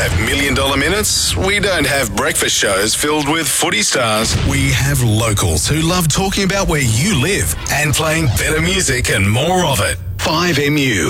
have $1 Million Minutes. We don't have breakfast shows filled with footy stars. We have locals who love talking about where you live and playing better music and more of it. 5MU.